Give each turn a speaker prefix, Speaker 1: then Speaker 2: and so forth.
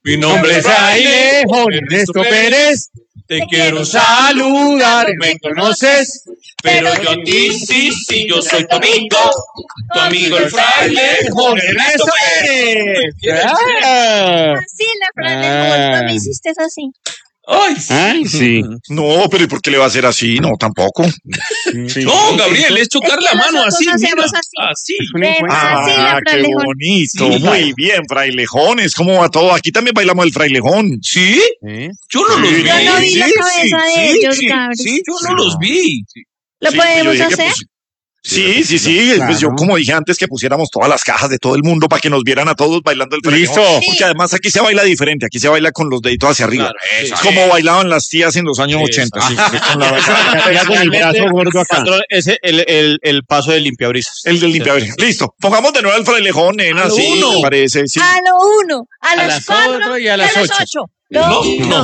Speaker 1: Mi nombre es Frailejón Ernesto Pérez. Te quiero saludar, me conoces, pero yo a ti sí, yo soy tu amigo el Frailejón Ernesto Pérez.
Speaker 2: Así, la Frailejón, tú me hiciste así.
Speaker 3: Ay, sí.
Speaker 4: No, pero ¿y por qué le va a hacer así? No, tampoco.
Speaker 3: Sí.
Speaker 1: No, Gabriel, es chocar la mano así, mira.
Speaker 2: Así.
Speaker 1: Así.
Speaker 2: Así, la
Speaker 4: Qué
Speaker 2: Frailejón.
Speaker 4: bonito.
Speaker 1: Sí.
Speaker 4: Muy bien, frailejones. ¿Cómo va todo? Aquí también bailamos el frailejón.
Speaker 1: ¿Sí? Yo no los vi.
Speaker 2: Yo no vi la cabeza de ellos, Gabriel.
Speaker 1: Sí, yo no los vi.
Speaker 2: ¿Lo
Speaker 4: Sí, yo
Speaker 2: podemos
Speaker 4: dije que
Speaker 2: hacer?
Speaker 4: Sí.
Speaker 3: Claro.
Speaker 4: Pues yo como dije antes que pusiéramos todas las cajas de todo el mundo para que nos vieran a todos bailando el frailejón.
Speaker 3: Listo.
Speaker 4: Porque además aquí se baila diferente. Aquí se baila con los deditos hacia arriba.
Speaker 1: Claro, eso.
Speaker 4: Es como bailaban las tías en los años 80.
Speaker 1: Eso.
Speaker 4: Sí, con la
Speaker 3: Ya con el brazo gordo acá.
Speaker 5: Patrón, ese el paso de limpiabrisas.
Speaker 4: el del limpiavidrios. Listo. Pongamos de nuevo el frailejón, nena.
Speaker 1: A lo
Speaker 4: Sí,
Speaker 1: uno.
Speaker 4: me parece. Sí.
Speaker 2: A lo 1, a
Speaker 1: A
Speaker 2: los
Speaker 1: las
Speaker 2: 4
Speaker 1: 4
Speaker 2: y a las 8.
Speaker 1: No.